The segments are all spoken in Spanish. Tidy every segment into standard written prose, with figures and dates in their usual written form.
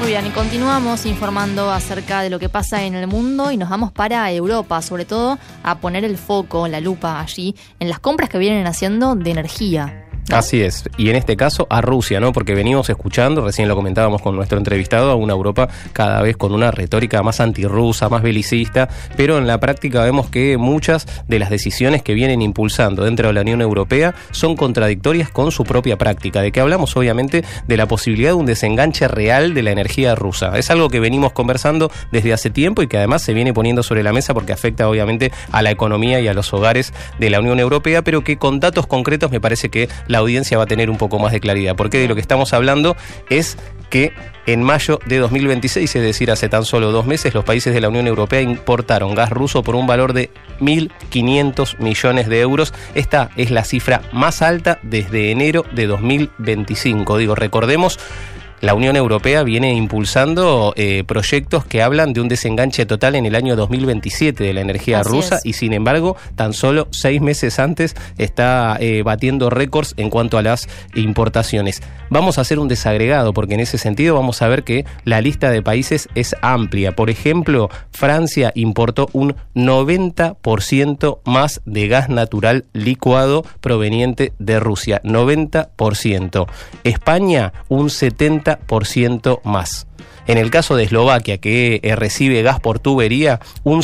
Muy bien, y continuamos informando acerca de lo que pasa en el mundo y nos vamos para Europa, sobre todo a poner el foco, la lupa allí, en las compras que vienen haciendo de energía. Así es, y en este caso a Rusia, ¿no? Porque venimos escuchando, recién lo comentábamos con nuestro entrevistado, a una Europa cada vez con una retórica más antirrusa, más belicista, pero en la práctica vemos que muchas de las decisiones que vienen impulsando dentro de la Unión Europea son contradictorias con su propia práctica. ¿De qué hablamos? Obviamente de la posibilidad de un desenganche real de la energía rusa. Es algo que venimos conversando desde hace tiempo y que además se viene poniendo sobre la mesa porque afecta obviamente a la economía y a los hogares de la Unión Europea, pero que con datos concretos me parece que la audiencia va a tener un poco más de claridad, porque de lo que estamos hablando es que en mayo de 2026, es decir, hace tan solo 2 meses, los países de la Unión Europea importaron gas ruso por un valor de 1.500 millones de euros. Esta es la cifra más alta desde enero de 2025. Recordemos, la Unión Europea viene impulsando proyectos que hablan de un desenganche total en el año 2027 de la energía rusa y sin embargo tan solo 6 meses antes está batiendo récords en cuanto a las importaciones. Vamos a hacer un desagregado porque en ese sentido vamos a ver que la lista de países es amplia. Por ejemplo, Francia importó un 90% más de gas natural licuado proveniente de Rusia. 90%. España un 70% más. En el caso de Eslovaquia, que recibe gas por tubería, un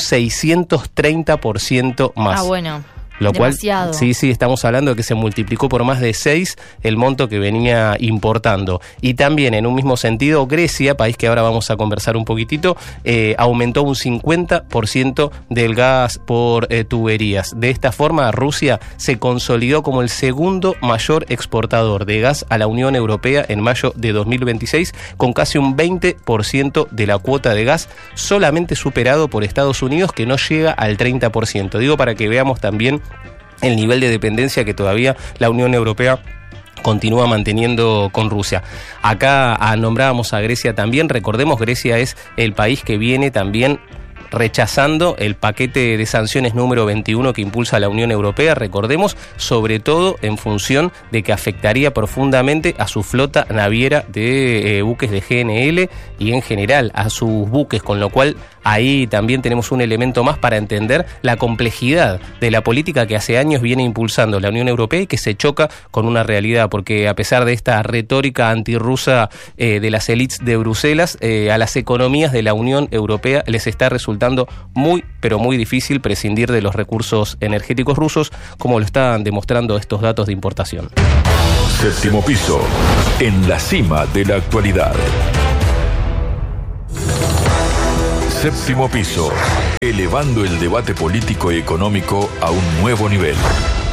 630% más. Bueno. Lo demasiado. cual, sí, estamos hablando de que se multiplicó por más de 6 el monto que venía importando. Y también, en un mismo sentido, Grecia, país que ahora vamos a conversar un poquitito, aumentó un 50% del gas por tuberías. De esta forma, Rusia se consolidó como el segundo mayor exportador de gas a la Unión Europea en mayo de 2026, con casi un 20% de la cuota de gas, solamente superado por Estados Unidos, que no llega al 30%. Para que veamos también el nivel de dependencia que todavía la Unión Europea continúa manteniendo con Rusia. Acá nombrábamos a Grecia también. Recordemos, Grecia es el país que viene también rechazando el paquete de sanciones número 21 que impulsa la Unión Europea, recordemos, sobre todo en función de que afectaría profundamente a su flota naviera de buques de GNL y en general a sus buques, con lo cual ahí también tenemos un elemento más para entender la complejidad de la política que hace años viene impulsando la Unión Europea y que se choca con una realidad, porque a pesar de esta retórica antirrusa de las élites de Bruselas, a las economías de la Unión Europea les está resultando muy, pero muy difícil prescindir de los recursos energéticos rusos, como lo están demostrando estos datos de importación. Séptimo piso, en la cima de la actualidad. Séptimo piso, elevando el debate político y económico a un nuevo nivel.